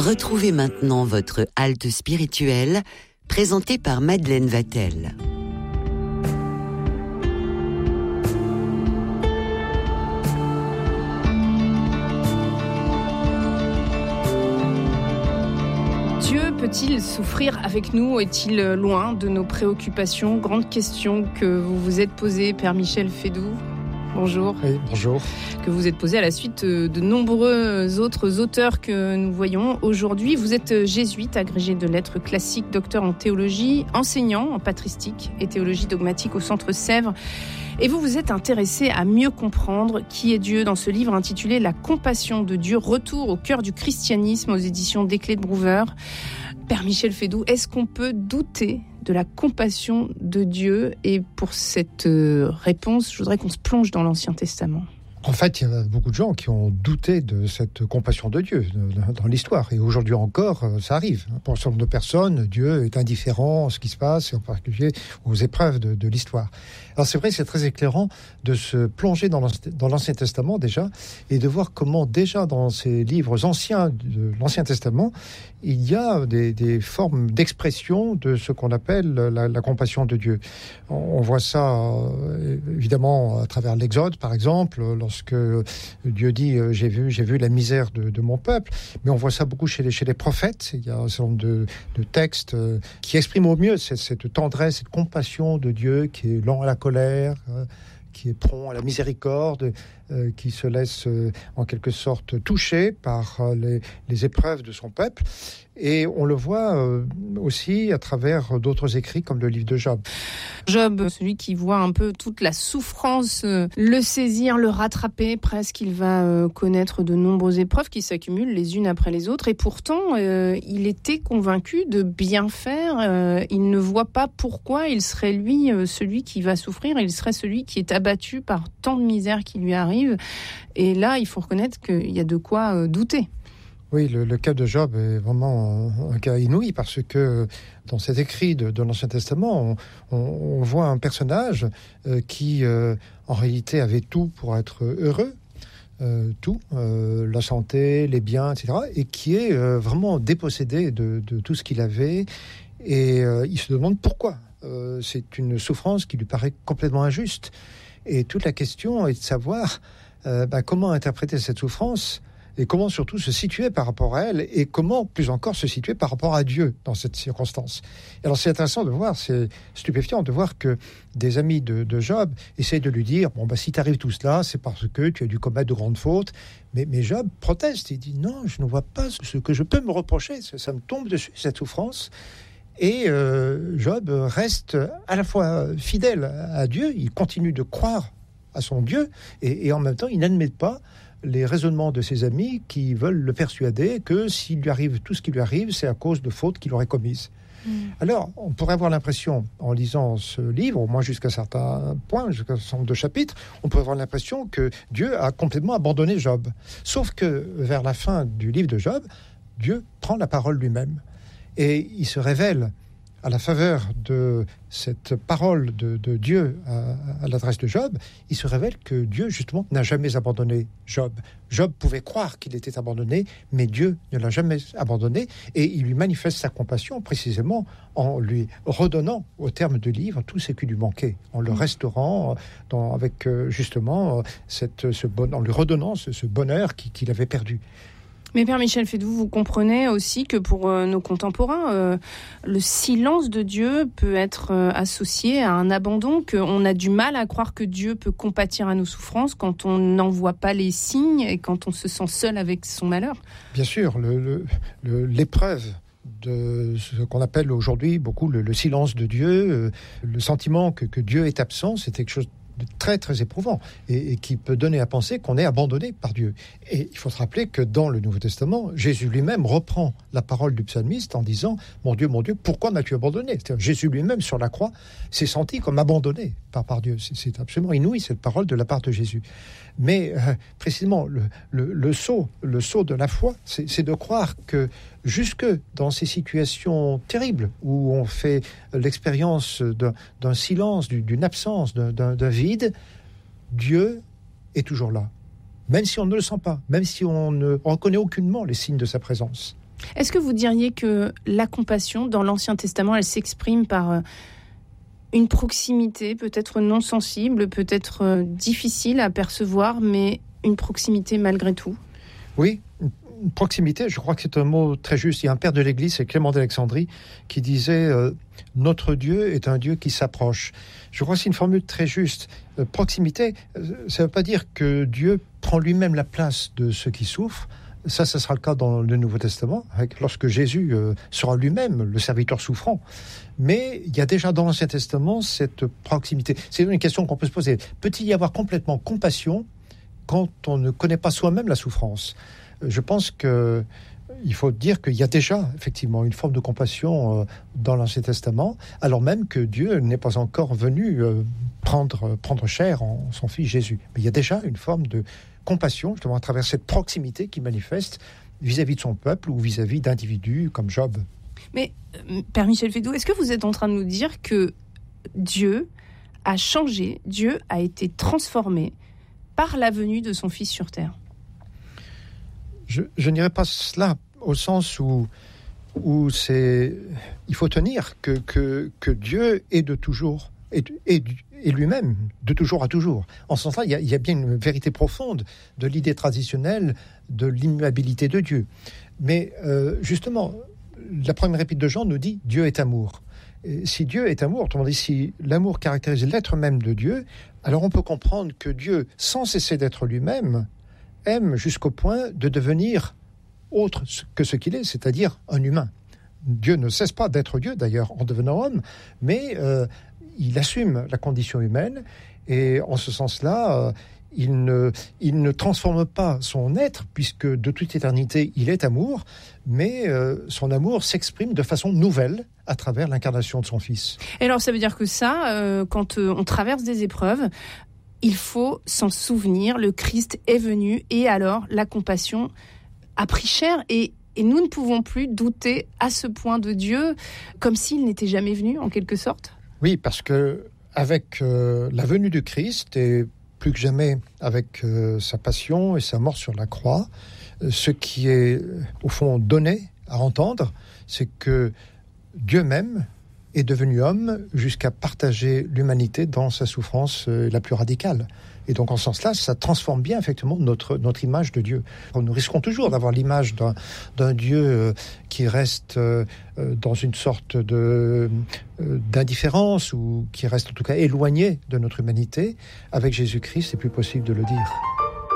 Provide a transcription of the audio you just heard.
Retrouvez maintenant votre halte spirituelle, présentée par Madeleine Vatel. Dieu peut-il souffrir avec nous? Est-il loin de nos préoccupations? Grande question que vous vous êtes posée, Père Michel Fédoux. Bonjour. Oui, bonjour. Que vous êtes posé à la suite de nombreux autres auteurs que nous voyons aujourd'hui. Vous êtes jésuite, agrégé de lettres classiques, docteur en théologie, enseignant en patristique et théologie dogmatique au Centre Sèvres. Et vous vous êtes intéressé à mieux comprendre qui est Dieu dans ce livre intitulé « La compassion de Dieu, retour au cœur du christianisme » aux éditions Desclés de Brouwer. Père Michel Fédoux, est-ce qu'on peut douter de la compassion de Dieu? Et pour cette réponse, je voudrais qu'on se plonge dans l'Ancien Testament. En fait, il y a beaucoup de gens qui ont douté de cette compassion de Dieu dans l'histoire. Et aujourd'hui encore, ça arrive. Pour un certain nombre de personnes, Dieu est indifférent à ce qui se passe, et en particulier aux épreuves de l'histoire. Alors c'est vrai, c'est très éclairant de se plonger dans l'Ancien Testament déjà, et de voir comment déjà dans ces livres anciens de l'Ancien Testament, il y a des formes d'expression de ce qu'on appelle la compassion de Dieu. On voit ça évidemment à travers l'Exode, par exemple, lorsque Dieu dit « j'ai vu la misère de mon peuple », mais on voit ça beaucoup chez les prophètes. Il y a un certain nombre de textes qui expriment au mieux cette tendresse, cette compassion de Dieu qui est lent à la colère, qui est prompt à la miséricorde, qui se laisse en quelque sorte toucher par les épreuves de son peuple. Et on le voit aussi à travers d'autres écrits comme le livre de Job. Job, celui qui voit un peu toute la souffrance le saisir, le rattraper, presque, il va connaître de nombreuses épreuves qui s'accumulent les unes après les autres. Et pourtant, il était convaincu de bien faire. Il ne voit pas pourquoi il serait lui celui qui va souffrir. Il serait celui qui est abattu par tant de misère qui lui arrive. Et là, il faut reconnaître qu'il y a de quoi douter. Oui, le cas de Job est vraiment un cas inouï parce que dans cet écrit de l'Ancien Testament, on voit un personnage qui, en réalité, avait tout pour être heureux, la santé, les biens, etc., et qui est vraiment dépossédé de tout ce qu'il avait, et il se demande pourquoi. C'est une souffrance qui lui paraît complètement injuste. Et toute la question est de savoir comment interpréter cette souffrance et comment surtout se situer par rapport à elle et comment, plus encore, se situer par rapport à Dieu dans cette circonstance. Et alors c'est intéressant de voir, c'est stupéfiant de voir que des amis de Job essayent de lui dire « si t'arrive tout cela, c'est parce que tu as dû commettre de grandes fautes ». Mais Job proteste, il dit « Non, je ne vois pas ce que je peux me reprocher, ça me tombe dessus, cette souffrance ». Et Job reste à la fois fidèle à Dieu, il continue de croire à son Dieu, et en même temps, il n'admet pas les raisonnements de ses amis qui veulent le persuader que s'il lui arrive tout ce qui lui arrive, c'est à cause de fautes qu'il aurait commises. Alors, on pourrait avoir l'impression, en lisant ce livre, au moins jusqu'à certains points, jusqu'à un certain nombre de chapitres, on pourrait avoir l'impression que Dieu a complètement abandonné Job. Sauf que, vers la fin du livre de Job, Dieu prend la parole lui-même. Et il se révèle à la faveur de cette parole de Dieu à l'adresse de Job, il se révèle que Dieu, justement, n'a jamais abandonné Job. Job pouvait croire qu'il était abandonné, mais Dieu ne l'a jamais abandonné, et il lui manifeste sa compassion précisément en lui redonnant, au terme du livre, tout ce qui lui manquait, en le restaurant, avec justement, en lui redonnant ce bonheur qu'il avait perdu. Mais Père Michel Fédoux, vous comprenez aussi que pour nos contemporains, le silence de Dieu peut être associé à un abandon, qu'on a du mal à croire que Dieu peut compatir à nos souffrances quand on n'en voit pas les signes et quand on se sent seul avec son malheur. Bien sûr, l'épreuve de ce qu'on appelle aujourd'hui beaucoup le silence de Dieu, le sentiment que Dieu est absent, c'est quelque chose de très très éprouvant et qui peut donner à penser qu'on est abandonné par Dieu. Et il faut se rappeler que dans le Nouveau Testament, Jésus lui-même reprend la parole du psalmiste en disant « Mon Dieu, pourquoi m'as-tu abandonné ?» C'est-à-dire, Jésus lui-même sur la croix s'est senti comme abandonné par Dieu. C'est absolument inouï cette parole de la part de Jésus. Mais précisément, le saut de la foi, c'est de croire que jusque dans ces situations terribles où on fait l'expérience d'un silence, d'une absence, d'un vide, Dieu est toujours là. Même si on ne le sent pas, même si on ne reconnaît aucunement les signes de sa présence. Est-ce que vous diriez que la compassion, dans l'Ancien Testament, elle s'exprime par une proximité peut-être non sensible, peut-être difficile à percevoir, mais une proximité malgré tout? Oui, une proximité, je crois que c'est un mot très juste. Il y a un père de l'Église, c'est Clément d'Alexandrie, qui disait « Notre Dieu est un Dieu qui s'approche ». Je crois que c'est une formule très juste. Proximité, ça ne veut pas dire que Dieu prend lui-même la place de ceux qui souffrent. Ça sera le cas dans le Nouveau Testament, lorsque Jésus sera lui-même le serviteur souffrant. Mais il y a déjà dans l'Ancien Testament cette proximité. C'est une question qu'on peut se poser. Peut-il y avoir complètement compassion quand on ne connaît pas soi-même la souffrance? Je pense qu'il faut dire qu'il y a déjà effectivement une forme de compassion dans l'Ancien Testament, alors même que Dieu n'est pas encore venu prendre chair en son Fils Jésus. Mais il y a déjà une forme de compassion, justement, à travers cette proximité qui manifeste vis-à-vis de son peuple ou vis-à-vis d'individus comme Job. Mais, Père Michel Feydeau, est-ce que vous êtes en train de nous dire que Dieu a changé, Dieu a été transformé par la venue de son Fils sur terre? Je n'irai pas cela au sens où il faut tenir que Dieu est de toujours, et lui-même, de toujours à toujours. En ce sens-là, il y a bien une vérité profonde de l'idée traditionnelle de l'immuabilité de Dieu. Mais justement, la première épître de Jean nous dit « Dieu est amour ». Et si Dieu est amour, autrement dit, si l'amour caractérise l'être même de Dieu, alors on peut comprendre que Dieu, sans cesser d'être lui-même, aime jusqu'au point de devenir autre que ce qu'il est, c'est-à-dire un humain. Dieu ne cesse pas d'être Dieu, d'ailleurs, en devenant homme, mais il assume la condition humaine, et en ce sens-là, il ne transforme pas son être, puisque de toute éternité, il est amour, mais son amour s'exprime de façon nouvelle à travers l'incarnation de son Fils. Et alors, ça veut dire que ça, quand on traverse des épreuves, il faut s'en souvenir, le Christ est venu, et alors la compassion a pris chair, et nous ne pouvons plus douter à ce point de Dieu, comme s'il n'était jamais venu, en quelque sorte. Oui, parce que avec la venue du Christ, et plus que jamais avec sa passion et sa mort sur la croix, ce qui est au fond donné à entendre, c'est que Dieu même est devenu homme jusqu'à partager l'humanité dans sa souffrance la plus radicale. Et donc en ce sens-là, ça transforme bien effectivement notre image de Dieu. Nous risquons toujours d'avoir l'image d'un Dieu qui reste dans une sorte d'indifférence, ou qui reste en tout cas éloigné de notre humanité. Avec Jésus-Christ, c'est plus possible de le dire.